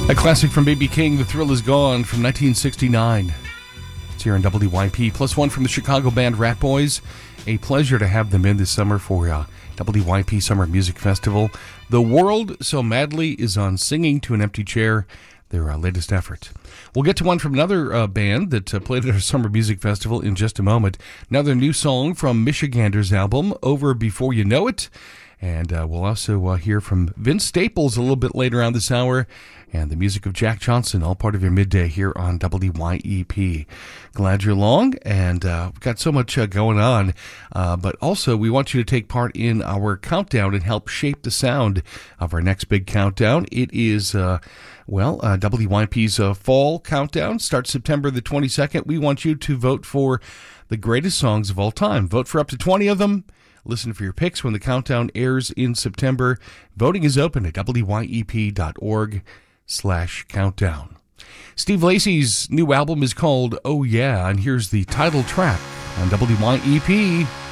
A classic from B.B. King, The Thrill Is Gone, from 1969. It's here on WYP. Plus one from the Chicago band Rat Boys. A pleasure to have them in this summer for WYP Summer Music Festival. The World So Madly is on Singing to an Empty Chair, their latest effort. We'll get to one from another band that played at our Summer Music Festival in just a moment. Another new song from Michigander's album, Over Before You Know It. And we'll also hear from Vince Staples a little bit later on this hour, and the music of Jack Johnson, all part of your midday here on WYEP. Glad you're along, and we've got so much going on, but also we want you to take part in our countdown and help shape the sound of our next big countdown. It is, WYP's fall countdown starts September the 22nd. We want you to vote for the greatest songs of all time. Vote for up to 20 of them. Listen for your picks when the countdown airs in September. Voting is open at wyep.org/countdown. Steve Lacy's new album is called Oh Yeah, and here's the title track on WYEP.